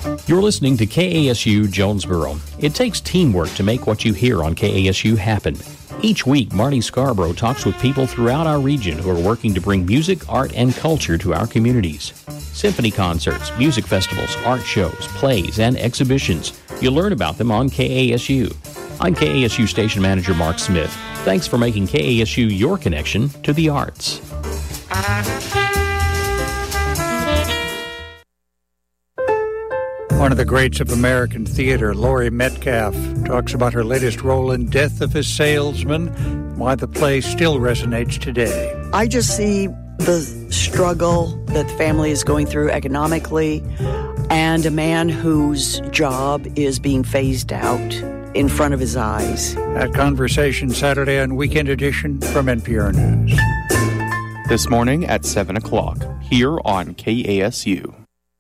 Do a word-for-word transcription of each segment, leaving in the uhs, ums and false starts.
You're listening to K A S U Jonesboro. It takes teamwork to make what you hear on K A S U happen. Each week, Marty Scarborough talks with people throughout our region who are working to bring music, art, and culture to our communities. Symphony concerts, music festivals, art shows, plays, and exhibitions. You'll learn about them on K A S U. I'm K A S U Station Manager Mark Smith. Thanks for making K A S U your connection to the arts. One of the greats of American theater, Laurie Metcalf, talks about her latest role in Death of a Salesman, why the play still resonates today. I just see the struggle that the family is going through economically, and a man whose job is being phased out in front of his eyes. That conversation Saturday on Weekend Edition from N P R News. This morning at seven o'clock, here on K A S U.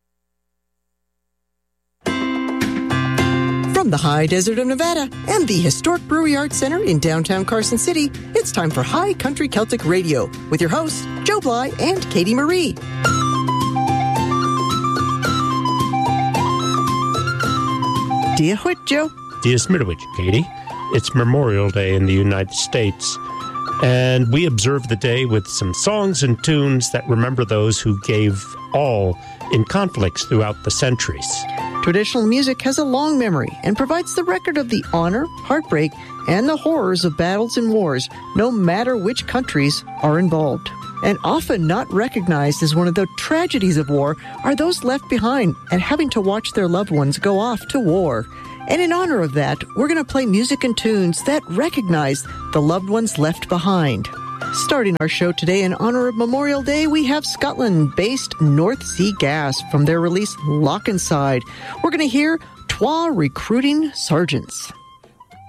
From the high desert of Nevada and the historic Brewery Arts Center in downtown Carson City, it's time for High Country Celtic Radio with your hosts, Joe Bly and Katie Marie. Dia Hwit, Joe. Dia Smitowich, Katie. It's Memorial Day in the United States, and we observe the day with some songs and tunes that remember those who gave all in conflicts throughout the centuries. Traditional music has a long memory and provides the record of the honor, heartbreak, and the horrors of battles and wars, no matter which countries are involved. And often not recognized as one of the tragedies of war are those left behind and having to watch their loved ones go off to war. And in honor of that, we're going to play music and tunes that recognize the loved ones left behind. Starting our show today in honor of Memorial Day, we have Scotland-based North Sea Gas from their release Lock Inside. We're going to hear Twa Recruiting Sergeants.